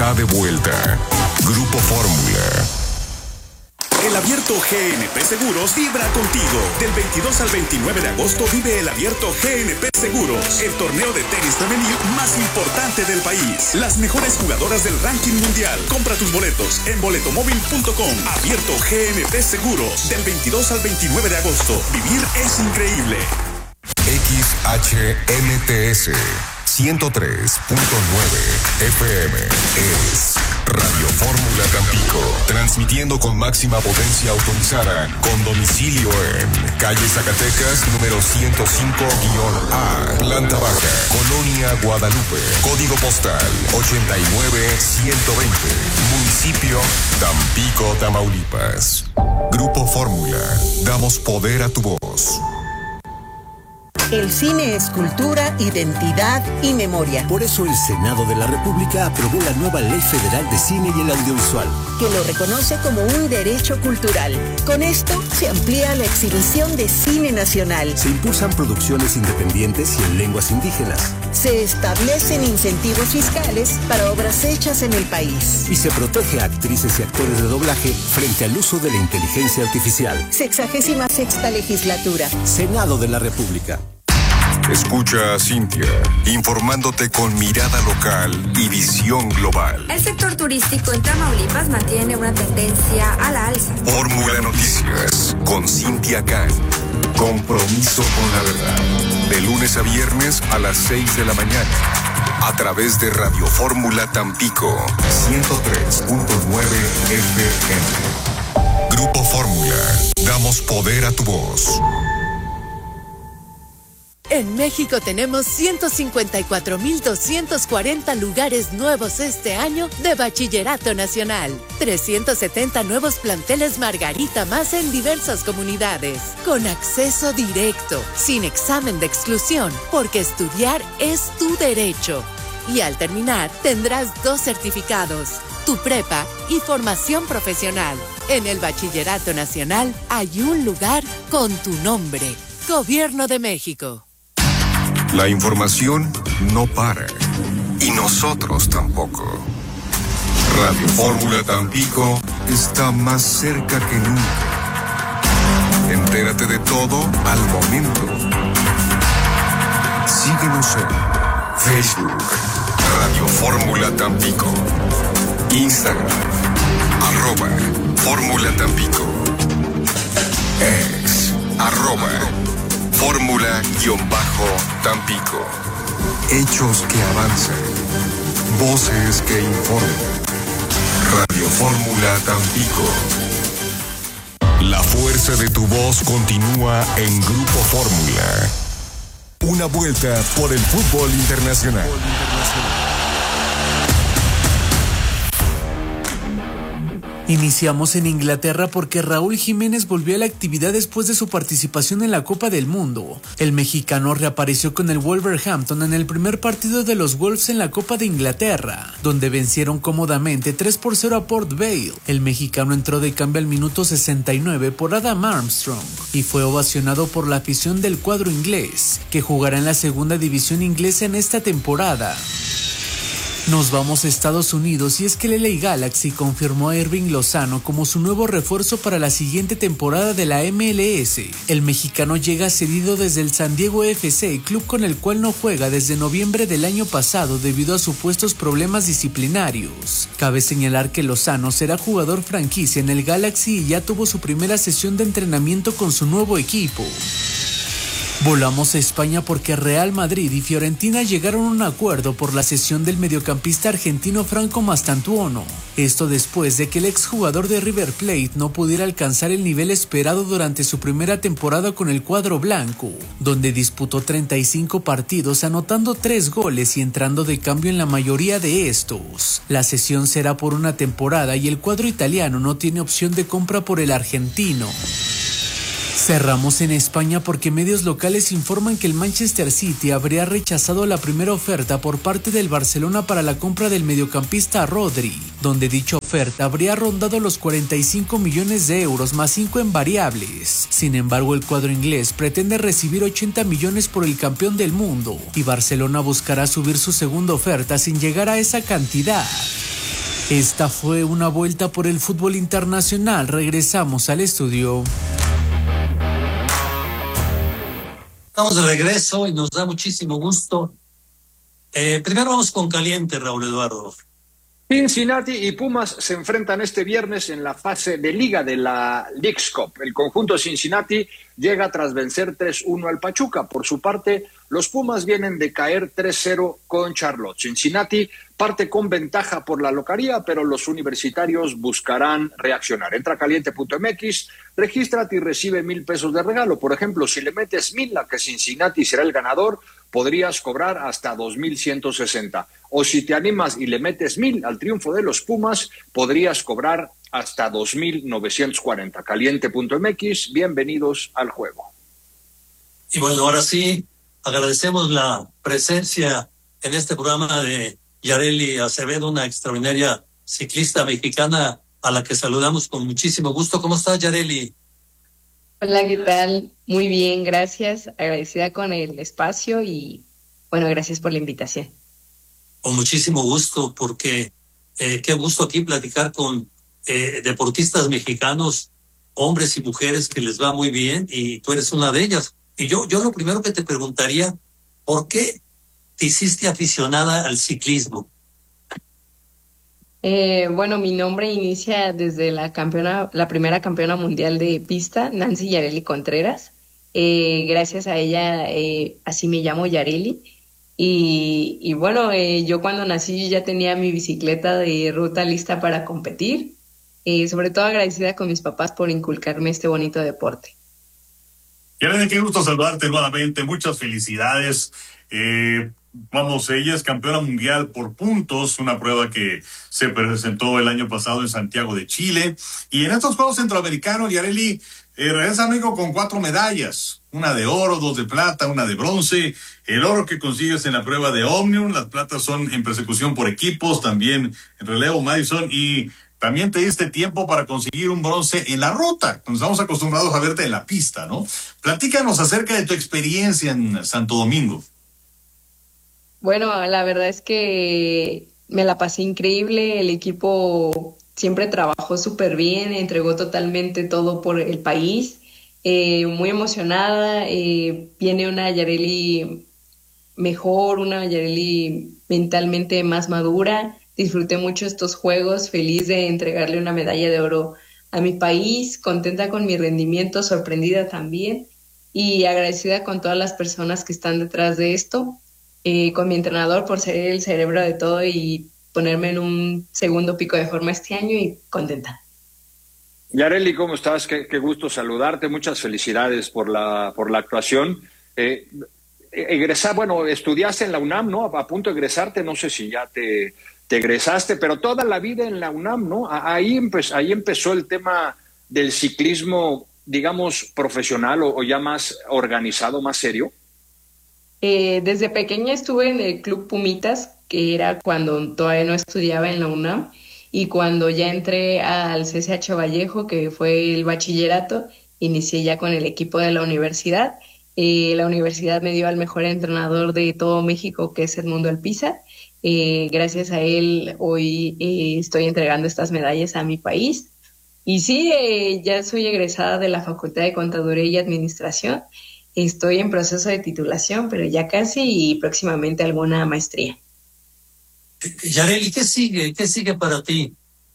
está de vuelta. Grupo Fórmula. El Abierto GNP Seguros vibra contigo. Del 22 al 29 de agosto vive el Abierto GNP Seguros, el torneo de tenis femenil más importante del país. Las mejores jugadoras del ranking mundial. Compra tus boletos en boletomóvil.com. Abierto GNP Seguros, del 22 al 29 de agosto. Vivir es increíble. XHNTS 103.9 FM es Radio Fórmula Tampico, transmitiendo con máxima potencia autorizada, con domicilio en calle Zacatecas, número 105-A, planta baja, Colonia Guadalupe, código postal 89120, municipio Tampico, Tamaulipas. Grupo Fórmula, damos poder a tu voz. El cine es cultura, identidad y memoria. Por eso el Senado de la República aprobó la nueva Ley Federal de Cine y el Audiovisual, que lo reconoce como un derecho cultural. Con esto se amplía la exhibición de cine nacional. Se impulsan producciones independientes y en lenguas indígenas. Se establecen incentivos fiscales para obras hechas en el país. Y se protege a actrices y actores de doblaje frente al uso de la inteligencia artificial. 66ª legislatura. Senado de la República. Escucha a Cintia, informándote con mirada local y visión global. El sector turístico en Tamaulipas mantiene una tendencia a la alza. Fórmula Noticias, con Cintia Can. Compromiso con la verdad. De lunes a viernes a las 6 de la mañana. A través de Radio Fórmula Tampico, 103.9 FM. Grupo Fórmula, damos poder a tu voz. En México tenemos 154,240 lugares nuevos este año de Bachillerato Nacional. 370 nuevos planteles Margarita más en diversas comunidades. Con acceso directo, sin examen de exclusión, porque estudiar es tu derecho. Y al terminar, tendrás 2 certificados, tu prepa y formación profesional. En el Bachillerato Nacional hay un lugar con tu nombre. Gobierno de México. La información no para. Y nosotros tampoco. Radio Fórmula Tampico está más cerca que nunca. Entérate de todo al momento. Síguenos en Facebook, Radio Fórmula Tampico. Instagram, @Fórmula Tampico. Ex, @Fórmula-Tampico. Hechos que avanzan. Voces que informan. Radio Fórmula Tampico. La fuerza de tu voz continúa en Grupo Fórmula. Una vuelta por el fútbol internacional. Iniciamos en Inglaterra porque Raúl Jiménez volvió a la actividad después de su participación en la Copa del Mundo. El mexicano reapareció con el Wolverhampton en el primer partido de los Wolves en la Copa de Inglaterra, donde vencieron cómodamente 3-0 a Port Vale. El mexicano entró de cambio al minuto 69 por Adam Armstrong y fue ovacionado por la afición del cuadro inglés, que jugará en la segunda división inglesa en esta temporada. Nos vamos a Estados Unidos y es que el LA Galaxy confirmó a Irving Lozano como su nuevo refuerzo para la siguiente temporada de la MLS. El mexicano llega cedido desde el San Diego FC, club con el cual no juega desde noviembre del año pasado debido a supuestos problemas disciplinarios. Cabe señalar que Lozano será jugador franquicia en el Galaxy y ya tuvo su primera sesión de entrenamiento con su nuevo equipo. Volamos a España porque Real Madrid y Fiorentina llegaron a un acuerdo por la cesión del mediocampista argentino Franco Mastantuono. Esto después de que el exjugador de River Plate no pudiera alcanzar el nivel esperado durante su primera temporada con el cuadro blanco, donde disputó 35 partidos anotando 3 goles y entrando de cambio en la mayoría de estos. La cesión será por una temporada y el cuadro italiano no tiene opción de compra por el argentino. Cerramos en España porque medios locales informan que el Manchester City habría rechazado la primera oferta por parte del Barcelona para la compra del mediocampista Rodri, donde dicha oferta habría rondado los 45 millones de euros más 5 en variables. Sin embargo, el cuadro inglés pretende recibir 80 millones por el campeón del mundo y Barcelona buscará subir su segunda oferta sin llegar a esa cantidad. Esta fue una vuelta por el fútbol internacional. Regresamos al estudio. Estamos de regreso y nos da muchísimo gusto. Primero vamos con caliente, Raúl Eduardo. Cincinnati y Pumas se enfrentan este viernes en la fase de liga de la Leagues Cup. El conjunto de Cincinnati llega tras vencer 3-1 al Pachuca. Por su parte, los Pumas vienen de caer 3-0 con Charlotte. Cincinnati parte con ventaja por la localía, pero los universitarios buscarán reaccionar. Entra a caliente.mx, regístrate y recibe $1,000 de regalo. Por ejemplo, si le metes 1,000 a que Cincinnati será el ganador, podrías cobrar hasta 2,160. O si te animas y le metes 1,000 al triunfo de los Pumas, podrías cobrar hasta 2,940. Caliente.mx, bienvenidos al juego. Y bueno, ahora sí, agradecemos la presencia en este programa de Yareli Acevedo, una extraordinaria ciclista mexicana a la que saludamos con muchísimo gusto. ¿Cómo estás, Yareli? Hola, ¿qué tal? Muy bien, gracias. Agradecida con el espacio y, bueno, gracias por la invitación. Con muchísimo gusto, porque qué gusto aquí platicar con deportistas mexicanos, hombres y mujeres que les va muy bien, y tú eres una de ellas. Y yo lo primero que te preguntaría, ¿por qué te hiciste aficionada al ciclismo? Bueno, mi nombre inicia desde la primera campeona mundial de pista, Nancy Yareli Contreras. Gracias a ella, así me llamo Yareli. Y bueno, yo cuando nací ya tenía mi bicicleta de ruta lista para competir. Sobre todo agradecida con mis papás por inculcarme este bonito deporte. Yareli, qué gusto saludarte nuevamente. Muchas felicidades. Ella es campeona mundial por puntos, una prueba que se presentó el año pasado en Santiago de Chile. Y en estos Juegos Centroamericanos, Yareli regresa a México con 4 medallas, una de oro, 2 de plata, una de bronce. El oro que consigues en la prueba de Omnium, las platas son en persecución por equipos, también en relevo Madison, y también te diste tiempo para conseguir un bronce en la ruta. Nos estamos acostumbrados a verte en la pista, ¿no? Platícanos acerca de tu experiencia en Santo Domingo. Bueno, la verdad es que me la pasé increíble, el equipo siempre trabajó súper bien, entregó totalmente todo por el país, muy emocionada, viene una Yareli mejor, una Yareli mentalmente más madura, disfruté mucho estos juegos, feliz de entregarle una medalla de oro a mi país, contenta con mi rendimiento, sorprendida también y agradecida con todas las personas que están detrás de esto. Con mi entrenador por ser el cerebro de todo y ponerme en un segundo pico de forma este año y contenta. Yareli, ¿cómo estás? Qué gusto saludarte, muchas felicidades por la actuación. Estudiaste en la UNAM, ¿no? A punto de egresarte, no sé si ya te egresaste, pero toda la vida en la UNAM, ¿no? Ahí empezó el tema del ciclismo, digamos, profesional o ya más organizado, más serio. Desde pequeña estuve en el Club Pumitas, que era cuando todavía no estudiaba en la UNAM, y cuando ya entré al CCH Vallejo, que fue el bachillerato, inicié ya con el equipo de la universidad. La universidad me dio al mejor entrenador de todo México, que es Edmundo Alpiza. Gracias a él hoy estoy entregando estas medallas a mi país. Y sí, ya soy egresada de la Facultad de Contaduría y Administración. Estoy en proceso de titulación, pero ya casi, y próximamente alguna maestría. Yareli, ¿qué sigue? ¿Qué sigue para ti?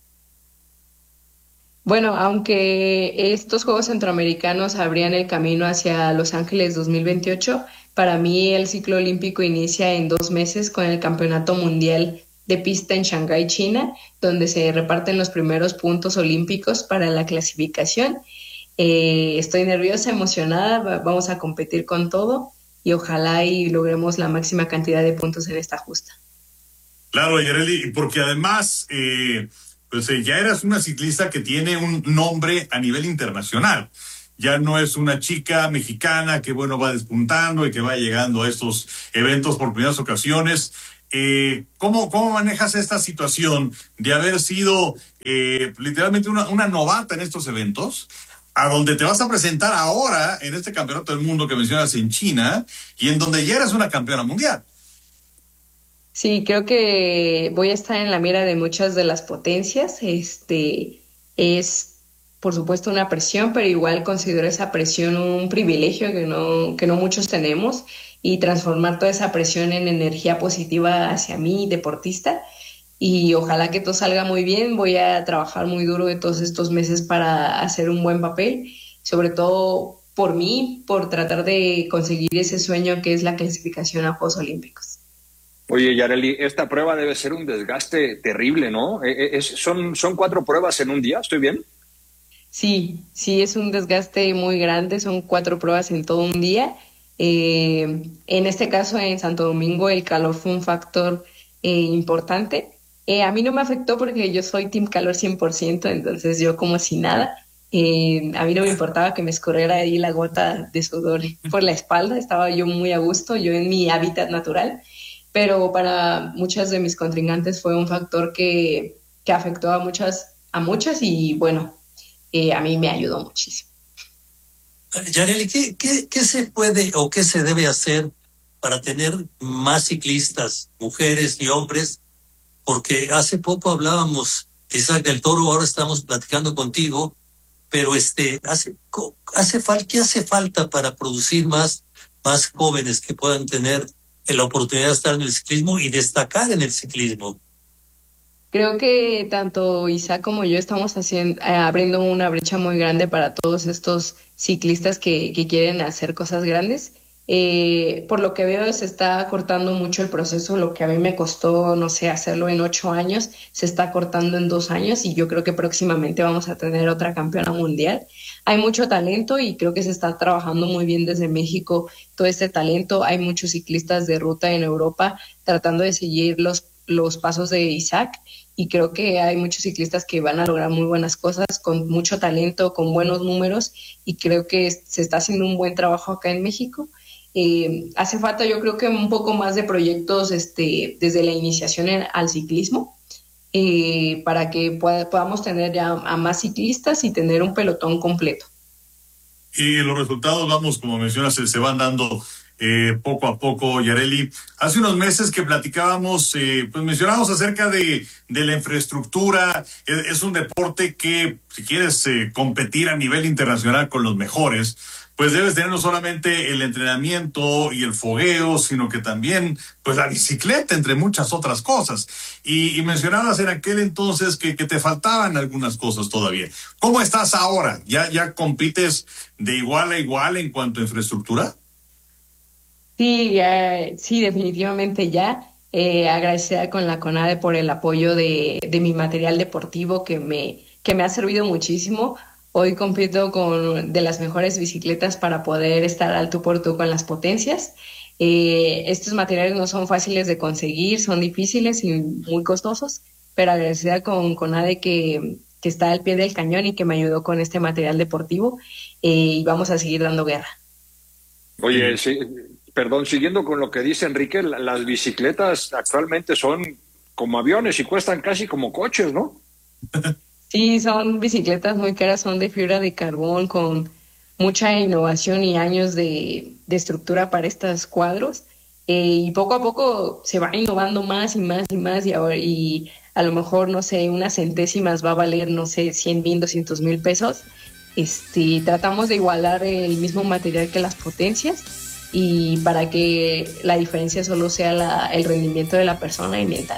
Bueno, aunque estos Juegos Centroamericanos abrían el camino hacia Los Ángeles 2028, para mí el ciclo olímpico inicia en 2 meses con el Campeonato Mundial de Pista en Shanghái, China, donde se reparten los primeros puntos olímpicos para la clasificación. Estoy nerviosa, emocionada, vamos a competir con todo y ojalá y logremos la máxima cantidad de puntos en esta justa. Claro, Yareli, porque además ya eras una ciclista que tiene un nombre a nivel internacional. Ya no es una chica mexicana que, va despuntando y que va llegando a estos eventos por primeras ocasiones. ¿Cómo manejas esta situación de haber sido literalmente una novata en estos eventos, a donde te vas a presentar ahora en este campeonato del mundo que mencionas en China y en donde ya eres una campeona mundial? Sí, creo que voy a estar en la mira de muchas de las potencias. Es, por supuesto, una presión, pero igual considero esa presión un privilegio que no muchos tenemos, y transformar toda esa presión en energía positiva hacia mí, deportista. Y ojalá que todo salga muy bien. Voy a trabajar muy duro de todos estos meses para hacer un buen papel, sobre todo por mí, por tratar de conseguir ese sueño que es la clasificación a Juegos Olímpicos. Oye, Yareli, esta prueba debe ser un desgaste terrible, ¿no? Son 4 pruebas en un día, ¿estoy bien? Sí, es un desgaste muy grande, son 4 pruebas en todo un día. En este caso, en Santo Domingo, el calor fue un factor importante. A mí no me afectó porque yo soy team calor 100%, entonces yo como si nada. A mí no me importaba que me escurriera ahí la gota de sudor por la espalda, estaba yo muy a gusto, yo en mi hábitat natural, pero para muchas de mis contrincantes fue un factor que afectó a muchas y bueno, a mí me ayudó muchísimo. Yareli, ¿qué se puede o qué se debe hacer para tener más ciclistas, mujeres y hombres? Porque hace poco hablábamos, Isaac del Toro, ahora estamos platicando contigo, pero ¿qué hace falta para producir más jóvenes que puedan tener la oportunidad de estar en el ciclismo y destacar en el ciclismo? Creo que tanto Isaac como yo estamos abriendo una brecha muy grande para todos estos ciclistas que quieren hacer cosas grandes. Por lo que veo, se está cortando mucho el proceso. Lo que a mí me costó, no sé, hacerlo en 8 años, se está cortando en 2 años, y yo creo que próximamente vamos a tener otra campeona mundial. Hay mucho talento y creo que se está trabajando muy bien desde México todo este talento. Hay muchos ciclistas de ruta en Europa tratando de seguir los pasos de Isaac, y creo que hay muchos ciclistas que van a lograr muy buenas cosas con mucho talento, con buenos números, y creo que se está haciendo un buen trabajo acá en México. Hace falta, yo creo que un poco más de proyectos desde la iniciación al ciclismo, para que podamos tener ya a más ciclistas y tener un pelotón completo. Y los resultados, vamos, como mencionas, se van dando poco a poco, Yareli. Hace unos meses que platicábamos, pues mencionábamos acerca de la infraestructura. Es un deporte que, si quieres competir a nivel internacional con los mejores, pues debes tener no solamente el entrenamiento y el fogueo, sino que también pues la bicicleta, entre muchas otras cosas. Y mencionabas en aquel entonces que te faltaban algunas cosas todavía. ¿Cómo estás ahora? ¿Ya compites de igual a igual en cuanto a infraestructura? Sí, definitivamente ya. Agradecida con la CONADE por el apoyo de mi material deportivo que me ha servido muchísimo. Hoy compito con de las mejores bicicletas para poder estar al tú por tú con las potencias. Estos materiales no son fáciles de conseguir, son difíciles y muy costosos, pero agradecida con CONADE que está al pie del cañón y que me ayudó con este material deportivo, y vamos a seguir dando guerra. Oye, sí, perdón, siguiendo con lo que dice Enrique, las bicicletas actualmente son como aviones y cuestan casi como coches, ¿no? Sí, son bicicletas muy caras, son de fibra de carbón con mucha innovación y años de estructura para estos cuadros, y poco a poco se va innovando más y más y más, y a lo mejor, no sé, unas centésimas va a valer, no sé, 100,000, 200,000 pesos. Tratamos de igualar el mismo material que las potencias, y para que la diferencia solo sea el rendimiento de la persona y mental.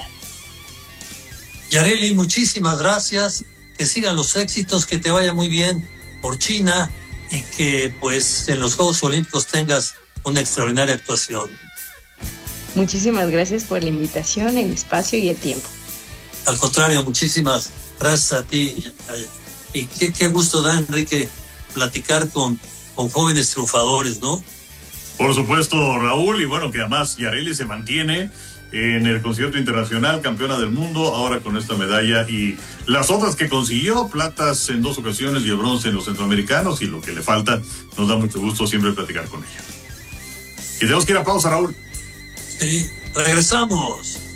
Yareli, muchísimas gracias. Que sigan los éxitos, que te vaya muy bien por China y que pues en los Juegos Olímpicos tengas una extraordinaria actuación. Muchísimas gracias por la invitación, el espacio y el tiempo. Al contrario, muchísimas gracias a ti. Y qué gusto da, Enrique, platicar con jóvenes triunfadores, ¿no? Por supuesto, Raúl, y bueno, que además Yareli se mantiene en el concierto internacional, campeona del mundo, ahora con esta medalla y las otras que consiguió, platas en 2 ocasiones y el bronce en los centroamericanos, y lo que le falta. Nos da mucho gusto siempre platicar con ella. Y tenemos que ir a pausa, Raúl. Sí, regresamos.